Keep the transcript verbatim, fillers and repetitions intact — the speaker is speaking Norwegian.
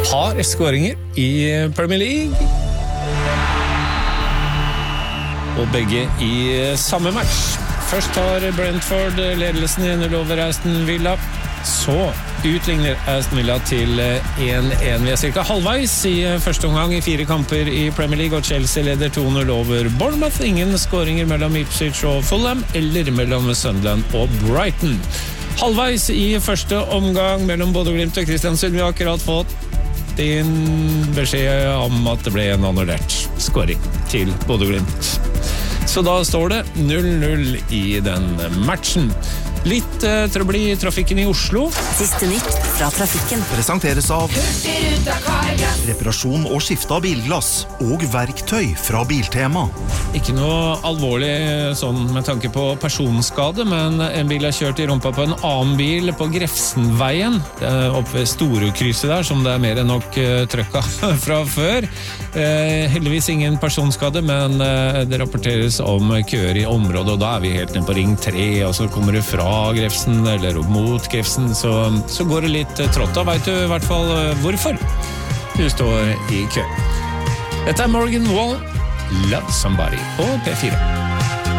par skåringer i Premier League. Og begge i samme match. Først tar Brentford ledelsen i over Aston Villa. Så utligner Aston Villa til én én. Vi er cirka halvveis i første omgang i fire kamper i Premier League, og Chelsea leder to null over Bournemouth. Ingen skåringer mellom Ipswich og Fulham, eller mellom Sunderland og Brighton. Halvveis i første omgang mellom Bodø/Glimt og Kristiansund. Vi har akkurat fått din beskjed om at det ble en annullert skåring til Bodø/Glimt. Så da står det null null i den matchen. Litt uh, trøbbel i trafikken i Oslo. Siste nytt fra trafikken. Presenteres av reparasjon og skifte av bilglass og verktøy fra Biltema. Ikke noe alvorlig sånn med tanke på personskade, men en bil har kjørt i rumpa på en annen bil på Grefsenveien, oppe ved Storekrysset der, som det er mer enn nok uh, trøkka fra før. Uh, heldigvis ingen personskade, men uh, det rapporteres om køer i området, og da er vi helt ned på ring tre, og så kommer det fra Grefsen eller mot Grefsen, så, så går det litt trått. Da vet du i hvert fall hvorfor du står i kø. Dette er Morgan Wallen, Love Somebody på P fire.